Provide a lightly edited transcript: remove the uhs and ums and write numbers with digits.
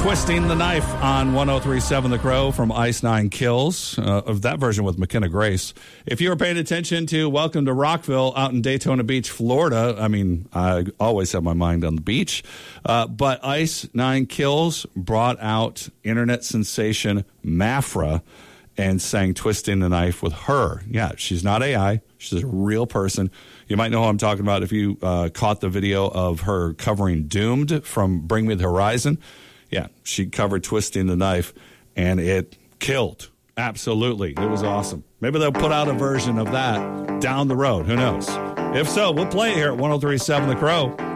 Twisting the Knife on 103.7 The Crow from Ice Nine Kills, of that version with McKenna Grace. If you were paying attention to Welcome to Rockville out in Daytona Beach, Florida, I mean, I always have my mind on the beach, but Ice Nine Kills brought out internet sensation Mafra and sang Twisting the Knife with her. Yeah, she's not AI. She's a real person. You might know who I'm talking about if you caught the video of her covering Doomed from Bring Me the Horizon. Yeah, she covered Twisting the Knife, and it killed. Absolutely. It was awesome. Maybe they'll put out a version of that down the road. Who knows? If so, we'll play it here at 103.7 The Crow.